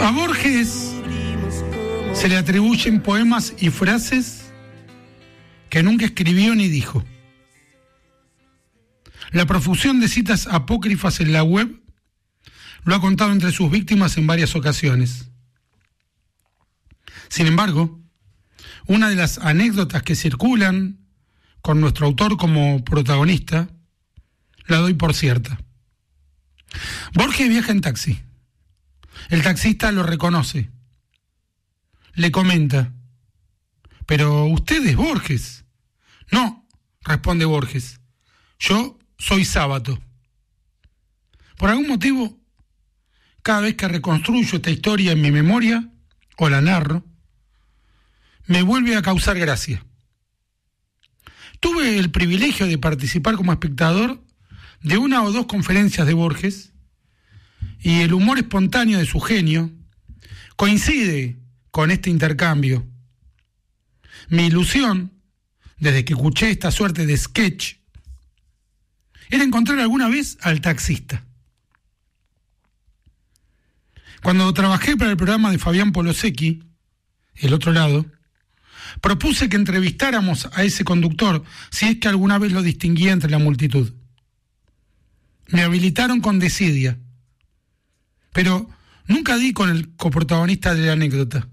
A Borges se le atribuyen poemas y frases que nunca escribió ni dijo. La profusión de citas apócrifas en la web lo ha contado entre sus víctimas en varias ocasiones. Sin embargo, una de las anécdotas que circulan con nuestro autor como protagonista, la doy por cierta. Borges viaja en taxi. El taxista lo reconoce. Le comenta: «¿Pero usted es Borges?» «No», responde Borges, «yo soy Sábato». Por algún motivo, cada vez que reconstruyo esta historia en mi memoria, o la narro, me vuelve a causar gracia. Tuve el privilegio de participar como espectador de una o dos conferencias de Borges, y el humor espontáneo de su genio coincide con este intercambio. Mi ilusión, desde que escuché esta suerte de sketch, era encontrar alguna vez al taxista. Cuando trabajé para el programa de Fabián Polosecchi, El Otro Lado, propuse que entrevistáramos a ese conductor, si es que alguna vez lo distinguía entre la multitud. Me habilitaron con desidia, pero nunca di con el coprotagonista de la anécdota.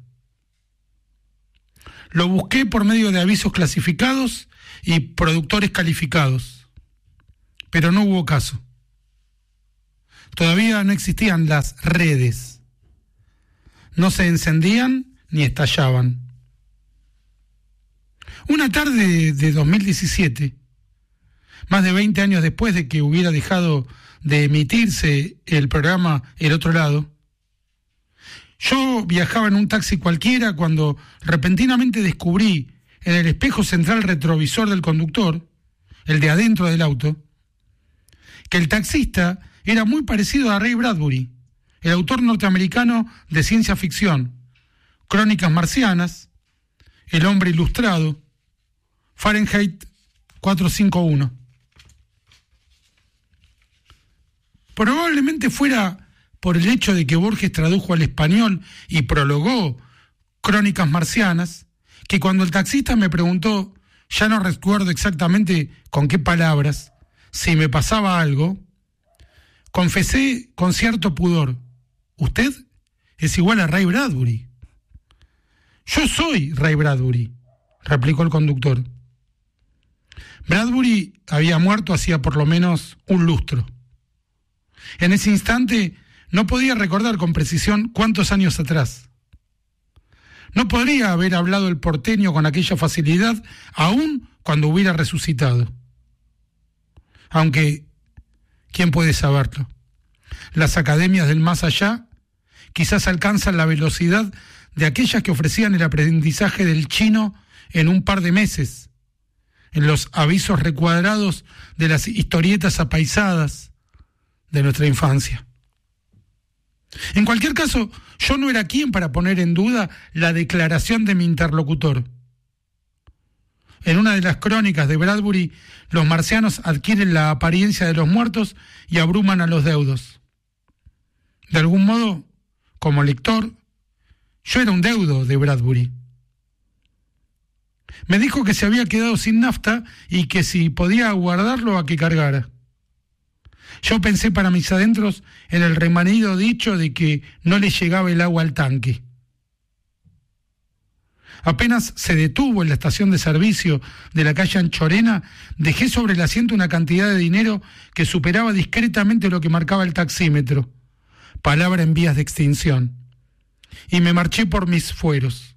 Lo busqué por medio de avisos clasificados y productores calificados, pero no hubo caso. Todavía no existían las redes. No se encendían ni estallaban. Una tarde de 2017, más de 20 años después de que hubiera dejado de emitirse el programa El Otro Lado, yo viajaba en un taxi cualquiera cuando repentinamente descubrí en el espejo central retrovisor del conductor, el de adentro del auto, que el taxista era muy parecido a Ray Bradbury, el autor norteamericano de ciencia ficción, Crónicas Marcianas, El Hombre Ilustrado, Fahrenheit 451. Probablemente fuera por el hecho de que Borges tradujo al español y prologó Crónicas Marcianas, que cuando el taxista me preguntó, ya no recuerdo exactamente con qué palabras, si me pasaba algo, confesé con cierto pudor: «Usted es igual a Ray Bradbury». «Yo soy Ray Bradbury», replicó el conductor. Bradbury había muerto hacía por lo menos un lustro. En ese instante no podía recordar con precisión cuántos años atrás. No podría haber hablado el porteño con aquella facilidad, aun cuando hubiera resucitado. Aunque, ¿quién puede saberlo? Las academias del más allá quizás alcanzan la velocidad de aquellas que ofrecían el aprendizaje del chino en un par de meses, en los avisos recuadrados de las historietas apaisadas de nuestra infancia. En cualquier caso, yo no era quien para poner en duda la declaración de mi interlocutor. En una de las crónicas de Bradbury, los marcianos adquieren la apariencia de los muertos y abruman a los deudos. De algún modo, como lector, yo era un deudo de Bradbury. Me dijo que se había quedado sin nafta y que si podía aguardarlo a que cargara. Yo pensé para mis adentros en el remanido dicho de que no le llegaba el agua al tanque. Apenas se detuvo en la estación de servicio de la calle Anchorena, dejé sobre el asiento una cantidad de dinero que superaba discretamente lo que marcaba el taxímetro, palabra en vías de extinción, y me marché por mis fueros.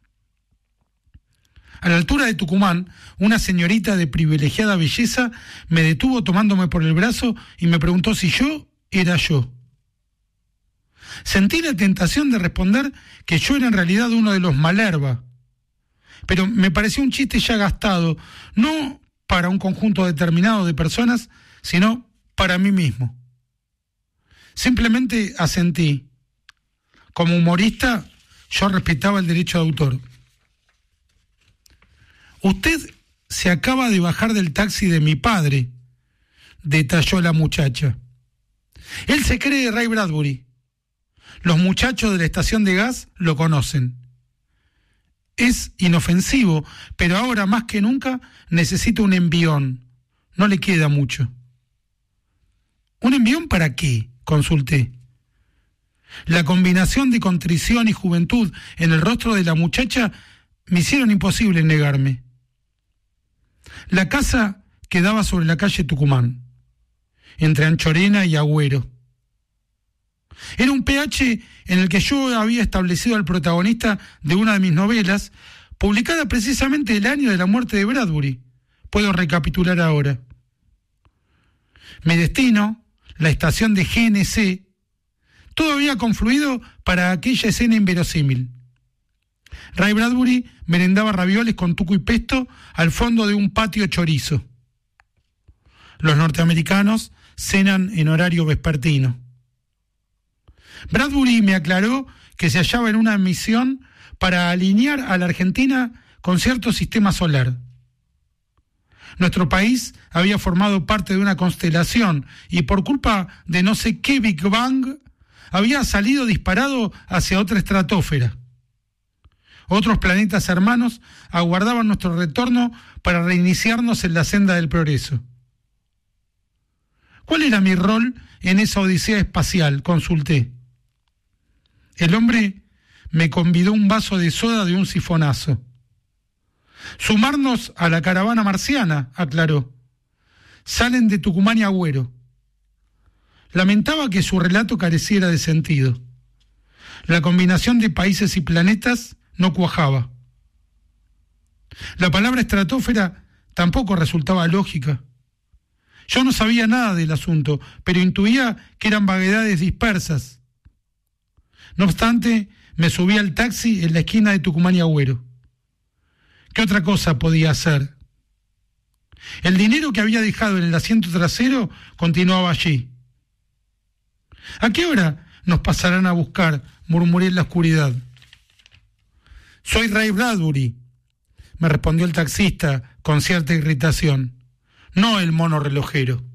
A la altura de Tucumán, una señorita de privilegiada belleza me detuvo tomándome por el brazo y me preguntó si yo era yo. Sentí la tentación de responder que yo era en realidad uno de los Malerba, pero me pareció un chiste ya gastado, no para un conjunto determinado de personas, sino para mí mismo. Simplemente asentí. Como humorista, yo respetaba el derecho de autor. «Usted se acaba de bajar del taxi de mi padre», detalló la muchacha. «Él se cree Ray Bradbury. Los muchachos de la estación de gas lo conocen. Es inofensivo, pero ahora más que nunca necesita un envión. No le queda mucho. ¿Un envión para qué?, consulté. La combinación de contrición y juventud en el rostro de la muchacha me hicieron imposible negarme. La casa quedaba sobre la calle Tucumán, entre Anchorena y Agüero. Era un PH en el que yo había establecido al protagonista de una de mis novelas, publicada precisamente el año de la muerte de Bradbury. Puedo recapitular ahora. Mi destino, la estación de GNC, todo había confluido para aquella escena inverosímil. Ray Bradbury merendaba ravioles con tuco y pesto al fondo de un patio chorizo. Los norteamericanos cenan en horario vespertino. Bradbury me aclaró que se hallaba en una misión para alinear a la Argentina con cierto sistema solar. Nuestro país había formado parte de una constelación y por culpa de no sé qué Big Bang había salido disparado hacia otra estratosfera. Otros planetas hermanos aguardaban nuestro retorno para reiniciarnos en la senda del progreso. ¿Cuál era mi rol en esa odisea espacial?, consulté. El hombre me convidó un vaso de soda de un sifonazo. Sumarnos a la caravana marciana, aclaró. Salen de Tucumán y Agüero. Lamentaba que su relato careciera de sentido. La combinación de países y planetas no cuajaba. La palabra estratosfera tampoco resultaba lógica. Yo no sabía nada del asunto, pero intuía que eran vaguedades dispersas. No obstante, me subí al taxi en la esquina de Tucumán y Agüero. ¿Qué otra cosa podía hacer? El dinero que había dejado en el asiento trasero continuaba allí. ¿A qué hora nos pasarán a buscar?, murmuré en la oscuridad. Soy Ray Bradbury, me respondió el taxista con cierta irritación, no el mono relojero.